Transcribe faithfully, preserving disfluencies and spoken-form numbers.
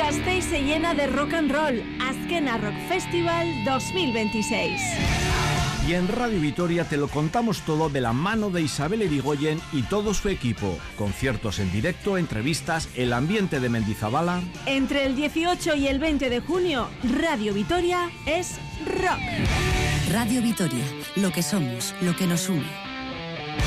Gasteiz se llena de rock and roll. Azkena Rock Festival dos mil veintiséis. Y en Radio Vitoria te lo contamos todo de la mano de Isabel Erigoyen y todo su equipo. Conciertos en directo, entrevistas, el ambiente de Mendizabala. Entre el dieciocho y el veinte de junio, Radio Vitoria es rock. Radio Vitoria, lo que somos, lo que nos une.